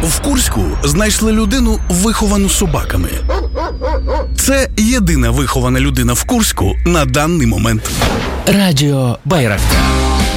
В Курську знайшли людину, виховану собаками. Це єдина вихована людина в Курську на даний момент. Радіо Байрактар.